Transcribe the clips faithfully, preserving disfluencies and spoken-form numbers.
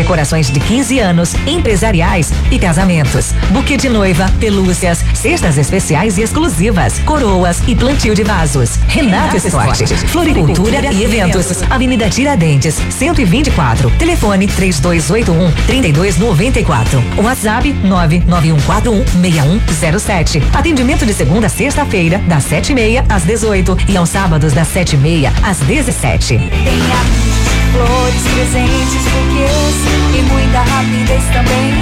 decorações de quinze anos, empresariais e casamentos. Buquê de noiva, pelúcias, cestas especiais e exclusivas, coroas e plantio de vasos. Renato Esporte, floricultura e eventos. Avenida Tiradentes, cento e vinte e quatro. Telefone três dois oito um, três dois nove quatro. WhatsApp nove nove um quatro um, seis um zero sete. Atendimento de segunda a sexta-feira, das sete e meia às dezoito e aos sábados das sete e meia às dezessete. Tem flores, presentes, buquês e muita rapidez também.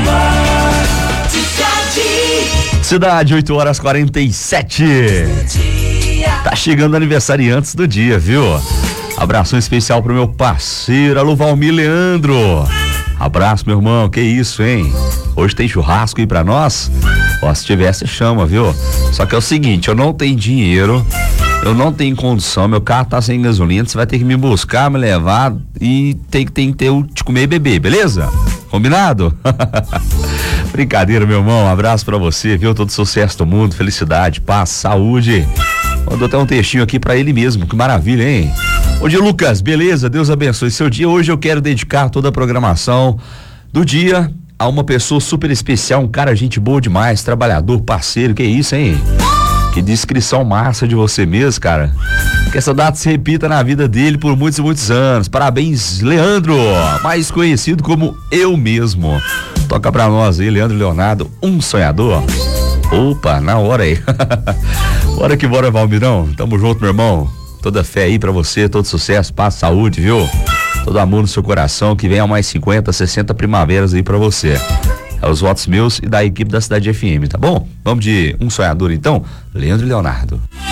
Cidade, oito horas e quarenta e sete. Tá chegando aniversariantes do dia, viu? Abração especial pro meu parceiro, alô Valmir Leandro. Abraço, meu irmão, que isso, hein? Hoje tem churrasco aí pra nós? Ó, se tiver, você chama, viu? Só que é o seguinte, eu não tenho dinheiro, eu não tenho condição, meu carro tá sem gasolina, você vai ter que me buscar, me levar e tem, tem que ter o de comer e beber, beleza? Combinado? Brincadeira, meu irmão, um abraço pra você, viu? Todo sucesso do mundo, felicidade, paz, saúde. Mandou até um textinho aqui pra ele mesmo, que maravilha, hein? Bom dia, Lucas, beleza? Deus abençoe seu dia. Hoje eu quero dedicar toda a programação do dia a uma pessoa super especial, um cara gente boa demais, trabalhador, parceiro, que isso, hein? Que descrição massa de você mesmo, cara. Que essa data se repita na vida dele por muitos e muitos anos. Parabéns, Leandro, mais conhecido como eu mesmo. Toca pra nós aí, Leandro Leonardo, um sonhador. Opa, na hora aí. Bora que bora, Valmirão. Tamo junto, meu irmão. Toda fé aí pra você, todo sucesso, paz, saúde, viu? Todo amor no seu coração, que venha mais cinquenta, sessenta primaveras aí pra você. É os votos meus e da equipe da Cidade F M, tá bom? Vamos de um sonhador então, Leandro Leonardo.